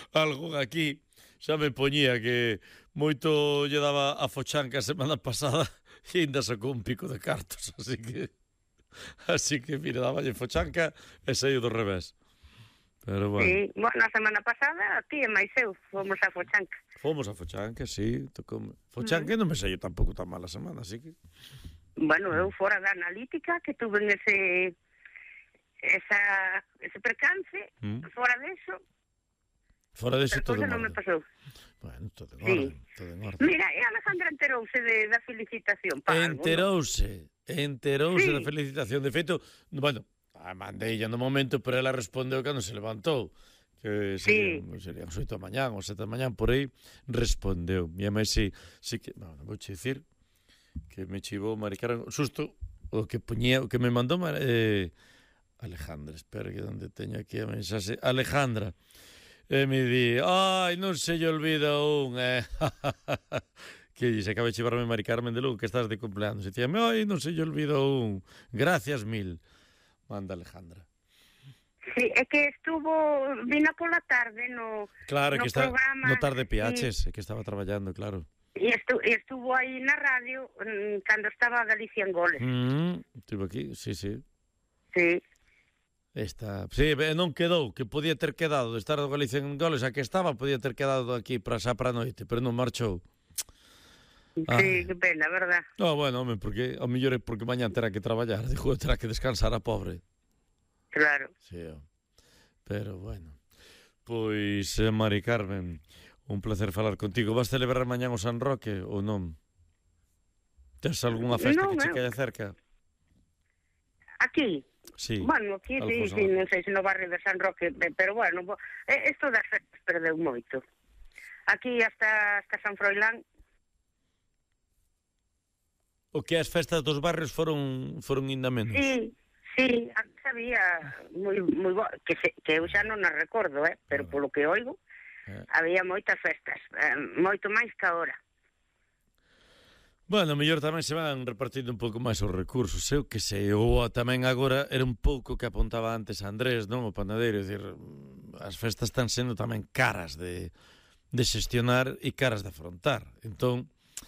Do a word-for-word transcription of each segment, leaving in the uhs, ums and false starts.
algún aquí xa me poñía que moito lle daba a Fochanca a semana pasada e ainda sacou un pico de cartos, así que así que, mira, daballe Fochanca e saiu do revés. Pero bueno. Sí, bueno, a semana pasada, ti e máis eu fomos a Fochanca. Fomos a Fochanca, sí, tocou Fochanca, mm. non me saiu tampouco tan mala semana, así que... Bueno, eu fora da analítica, que tuve ese esa, ese percance, mm. fora deso, fora deso todo en non me pasou. Bueno, todo en sí. orden, todo en orden. Mira, e Alejandra enterouse de, da felicitación. Pa enterouse, algo, ¿no? enterouse sí. da felicitación. De feito, bueno, a mandei ya no momento, pero ela respondeu cando se levantou. Que serían, sí. serían as oito da mañán ou sete da mañán, por aí, respondeu. E a máis, si, si que, bueno, vou che dicir que me chivou maricar susto o que poñía, o que me mandou eh, Alejandra, espera que onde teño aquí a mensaxe, Alejandra, e me di, ai, non se lle olvida un, eh, que se acaba de chivarme Mari Carmen de Lugo, que estás de cumpleaños, e dicíame, ai, non se lle olvida un, gracias mil, manda Alejandra. Sí, é que estuvo, vino pola tarde no, claro, no que está, programa. No tarde P H, e, que estaba traballando, claro. E estu, estuvo aí na radio cando estaba Galicia en goles. Mm, estuvo aquí, sí, sí. Sí. Esta, sí, non quedou, que podía ter quedado de estar do Galicia en goles, a que estaba podía ter quedado aquí para xa para a noite, pero non marchou. Sí, ah. que pena, verdad? No, bueno, home, porque ao mellor é porque mañá terá que traballar, dijo, terá que descansar a pobre. Claro. Sí, pero bueno. Pois, eh, Mari Carmen, un placer falar contigo. Vas celebrar mañán o San Roque ou non? Tens algunha festa no, que che caia cerca? Aquí? Sí. Bueno, aquí sí, sí, non sei se no barrio de San Roque, pero bueno, isto das festas perdeu moito. Aquí hasta, hasta San Froilán. O que as festas dos barrios foron foron inda menos? Sí. Sí, antes había moi, moi bo, que, se, que eu xa non as recordo, eh, pero ah. polo que oigo, eh. había moitas festas, eh, moito máis que agora. Bueno, mellor tamén se van repartindo un pouco máis os recursos, eu que sei, ou tamén agora era un pouco que apuntaba antes Andrés, non, o panadeiro, é dicir, as festas están sendo tamén caras de, de xestionar e caras de afrontar, entón...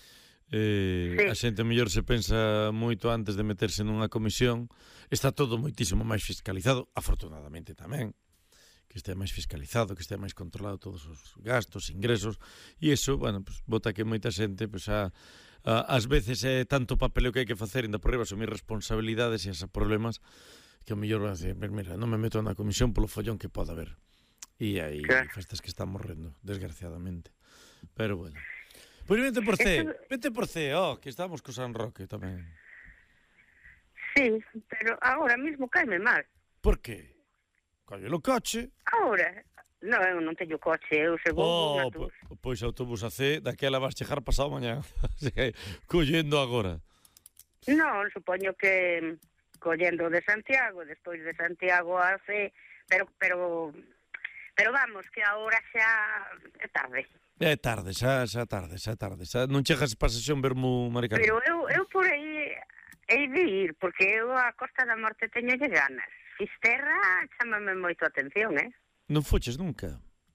Eh, sí. A xente mellor se pensa moito antes de meterse nunha comisión. Está todo moitísimo máis fiscalizado, afortunadamente tamén, que este máis fiscalizado, que este máis controlado todos os gastos, ingresos, e iso, bueno, pues, bota que moita xente pues, a, a, ás veces é tanto papeleo que hai que facer, ainda por riba asumir responsabilidades e esos problemas que o mellor vai a decir, mira, non me meto na comisión polo follón que pode haber, e hai claro. festas que están morrendo, desgraciadamente, pero bueno. Pois vente por C, vente por C, oh, que estamos co San Roque tamén. Sí, pero agora mismo caime mal. Por que? Colle o coche. Agora? Non, eu non teño coche, eu segundo oh, un autobús. Po, pois autobús a C, daquela vas chegar pasado mañá. Collendo agora. Non, supoño que collendo de Santiago, despois de Santiago a C, pero pero pero vamos, que agora xa é tarde. É tarde, xa, xa tarde, xa tarde. Xa non chegas para a sesión vermo, Mari Carmen. Pero eu, eu por aí hei de ir, porque eu a Costa da Morte teño de ganas. Fisterra chámame moito a atención, eh? Non fuches nunca?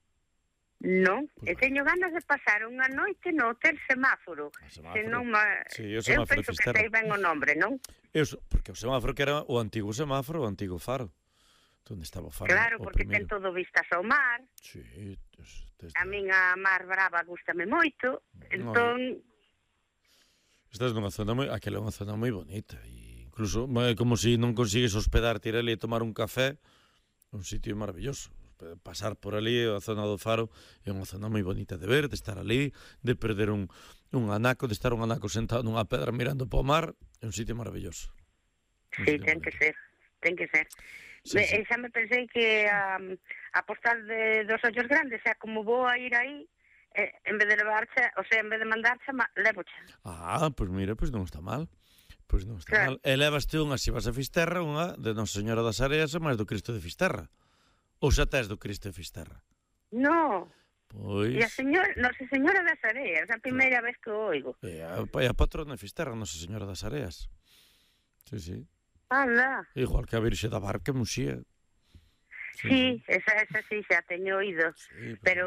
Non, pues, e teño ganas de pasar unha noite no Hotel Semáforo. semáforo. Se non ma... sí, o semáforo eu penso que sei ben o nombre, non? Eu, porque o semáforo que era o antigo semáforo, o antigo faro. Onde estaba o faro. Claro, porque ten todo vistas ao mar. Sí, desde... A min a Mar Brava gústame moito, entón... Estás nunha zona moi... Aquela é unha zona moi bonita, e incluso é como se si non consigues hospedarte, ir ali e tomar un café, un sitio maravilloso. Pasar por ali, a zona do faro, é unha zona moi bonita de ver, de estar ali, de perder un, un anaco, de estar un anaco sentado nunha pedra mirando para o mar, é un sitio maravilloso. Un sí, sitio ten maravilloso. que ser, ten que ser. Sí, sí. Xa me pensei que a, a postal de, dos ollos grandes, xa como vou a ir aí, eh, en vez de levarche, o sea, en vez de mandarche, levoche. Ah, pois pues mira, pois pues non está mal. Pois pues non está claro. mal. E levaste unha, se vas a Fisterra, unha de Nosa Señora das Areas e máis do Cristo de Fisterra. Ou xa tes do Cristo de Fisterra? No. Pois... E a señora, Nosa Señora das Areas, a primeira claro. vez que o oigo. E a, a patrona de Fisterra, Nosa Señora das Areas. Sí, sí. Alá. Igual que a Virxe da Barca, Muxía. Sí, sí, esa, esa sí, xa teño oído, sí, pero... pero